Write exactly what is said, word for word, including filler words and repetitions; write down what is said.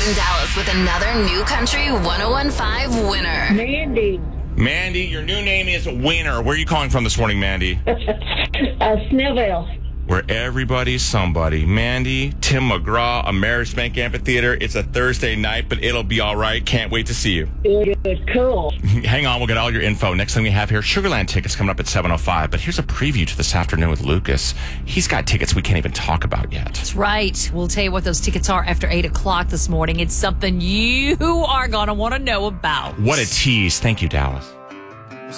in Dallas with another New Country ten fifteen winner. Mandy. Mandy, your new name is Winner. Where are you calling from this morning, Mandy? uh, Snellville. Where everybody's somebody. Mandy, Tim McGraw, Ameris Bank Amphitheater. It's a Thursday night, but it'll be all right. Can't wait to see you. Good, good, cool. Hang on, we'll get all your info. Next thing we have here, Sugarland tickets coming up at seven oh five. But here's a preview to this afternoon with Lucas. He's got tickets we can't even talk about yet. That's right. We'll tell you what those tickets are after eight o'clock this morning. It's something you are going to want to know about. What a tease. Thank you, Dallas.